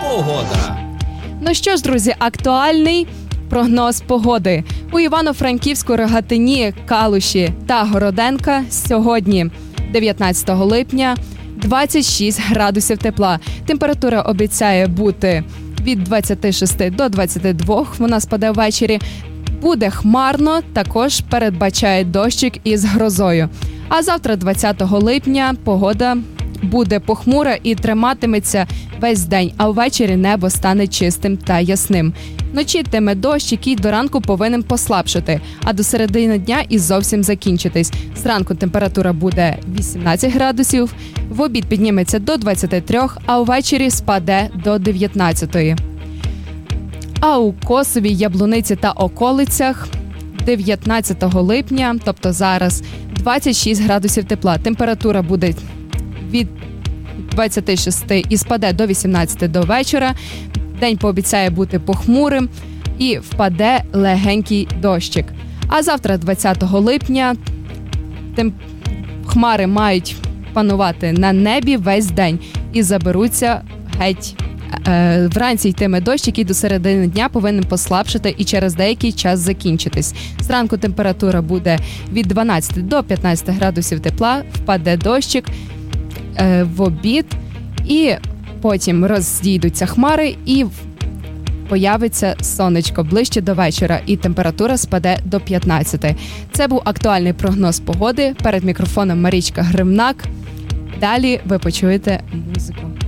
Погода. Ну що ж, друзі, актуальний прогноз погоди. У Івано-Франківську, Рогатині, Калуші та Городенка сьогодні, 19 липня, 26 градусів тепла. Температура обіцяє бути від 26 до 22, вона спаде ввечері. Буде хмарно, також передбачає дощик із грозою. А завтра, 20 липня, погода буде похмура і триматиметься весь день, а ввечері небо стане чистим та ясним. Вночі йтиме дощ, який до ранку повинен послабшати, а до середини дня і зовсім закінчитись. Зранку температура буде 18 градусів, в обід підніметься до 23, а ввечері спаде до 19. А у Косові, Яблуниці та околицях 19 липня, тобто зараз, 26 градусів тепла. Температура буде від 26 і спаде до 18 до вечора. День пообіцяє бути похмурим і впаде легенький дощик. А завтра, 20 липня, хмари мають панувати на небі весь день і заберуться геть. Вранці йтиме дощ, який до середини дня повинен послабшити і через деякий час закінчитись. Зранку температура буде від 12 до 15 градусів тепла, впаде дощик в обід, і потім розійдуться хмари і появиться сонечко ближче до вечора, і температура спаде до 15. Це був актуальний прогноз погоди. Перед мікрофоном Марічка Гримнак. Далі ви почуєте музику.